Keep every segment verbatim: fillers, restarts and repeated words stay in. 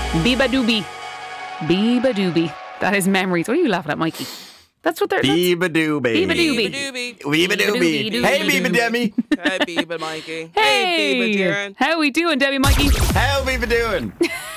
Biba doobie. Biba doobie. That is memories. What are you laughing at, Mikey? That's what they're... Biba doobie. Biba doobie. Doobie. Biba doobie. Hey, Biba Demi. Hey, Biba Mikey. Hey, Biba Darren. how we doing, Debbie, Mikey? How Biba doing?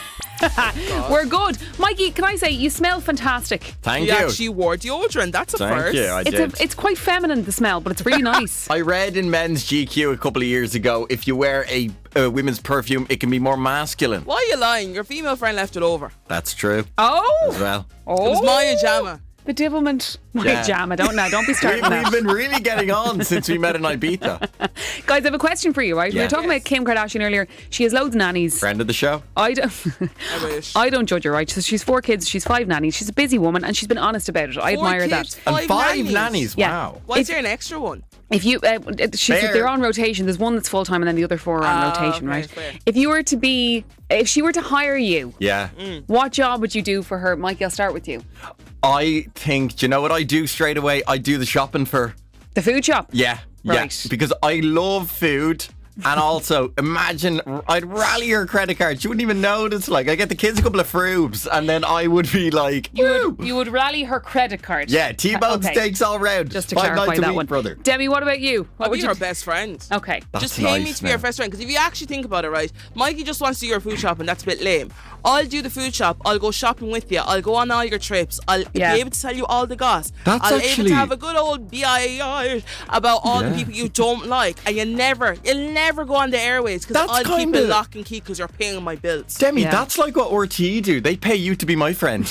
We're good. Mikey, can I say, you smell fantastic. Thank You you. actually wore deodorant. That's a Thank first. you. I It's, did. a, it's quite feminine, the smell, but it's really nice. I read in Men's G Q a couple of years ago, if you wear a, a women's perfume, it can be more masculine. Why are you lying? Your female friend left it over. That's true Oh! as well. Oh! It was Maya Jama. The Divilment. My Yeah. jam, I don't know. Don't be We, starting that. we've been really getting on since we met in Ibiza. Guys, I have a question for you, right? We Yeah. were talking Yes. about Kim Kardashian earlier. She has loads of nannies. Friend of the show. I don't, I wish. I don't judge her, right? So she's four kids, she's five nannies. She's a busy woman and she's been honest about it. I Four admire kids, that. And Five five nannies. nannies. Yeah. Wow. Why is If- there an extra one? If you, uh, she's, Fair. they're on rotation. There's one that's full time and then the other four are on Ah, rotation, okay, right? fair. If you were to be, if she were to hire you, Yeah. what job would you do for her? Mikey, I'll start with you. I think, do you know what I do straight away? I do the shopping for her. The food shop. Yeah. Right. Yeah. Because I love food. And also, imagine I'd rally her credit card. She wouldn't even notice. Like, I get the kids a couple of frubes, and then I would be like, You woo! would, you would rally her credit card. Yeah, T-bone Okay. steaks all round. Just to Five clarify nights a that week, one. brother. Demi, what about you? What I'll would be you your do? best friend. Okay. That's Just pay me nice, to be your man. best friend. Because if you actually think about it, right, Mikey just wants to do your food shopping. That's a bit lame. I'll do the food shop. I'll go shopping with you. I'll go on all your trips. I'll Yeah. be able to tell you all the goss. That's I'll be able actually- to have a good old B I I about all Yeah. the people you don't like. And you never, you'll never go on the airways because That's I'll keep kinda- it lock and key because you're paying my bills. Demi, Yeah. that's like what R T E do. They pay you to be my friend.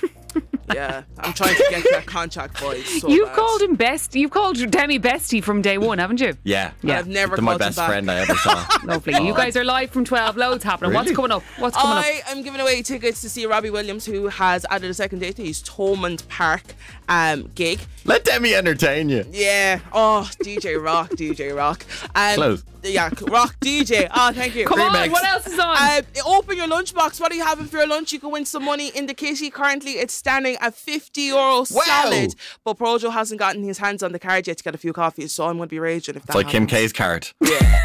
Yeah, I'm trying to get that contract, boys. So You've bad. called him best. You've called Demi bestie from day one, haven't you? Yeah. Yeah. I've never They're my called him best back. friend I ever saw. Lovely. You guys are live from twelve. Loads happening. What's Really? coming up? What's coming up? I am giving away tickets to see Robbie Williams, who has added a second date to his Thomond Park um, gig. Let Demi entertain you. Yeah. Oh, D J Rock, D J Rock. Um, Close. Yeah, Rock D J. Oh, thank you. Come on, Remix. what else is on? Uh, open your lunchbox. What are you having for your lunch? You can win some money. In the kitty, currently it's standing at fifty euro solid. But Projo hasn't gotten his hands on the card yet to get a few coffees, so I'm going to be raging if that It's like Kim happens. K's card. Yeah.